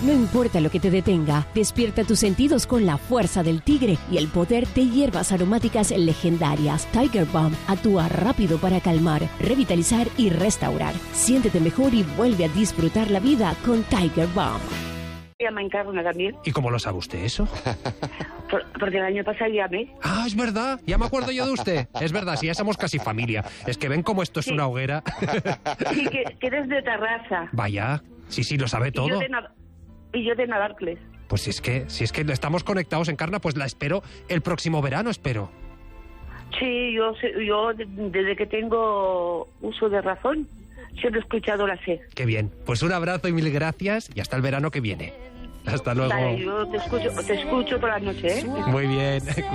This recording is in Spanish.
No importa lo que te detenga, despierta tus sentidos con la fuerza del tigre y el poder de hierbas aromáticas legendarias. Tiger Balm actúa rápido para calmar, revitalizar y restaurar. Siéntete mejor y vuelve a disfrutar la vida con Tiger Balm. Me encarna también. ¿Y cómo lo sabe usted eso? Porque el año pasado llamé. Ah, es verdad, ya me acuerdo yo de usted. Es verdad, sí, ya somos casi familia. Es que ven cómo esto es una hoguera. Sí, que eres de Terrassa. Vaya, sí, lo sabe todo. Y yo de Navarcles. Pues si es que estamos conectados, Encarna, pues la espero el próximo verano, espero. Sí, yo desde que tengo uso de razón, siempre he escuchado la SER. Qué bien, pues un abrazo y mil gracias y hasta el verano que viene. Hasta luego. Vale, yo te escucho por la noche, ¿eh? Muy bien.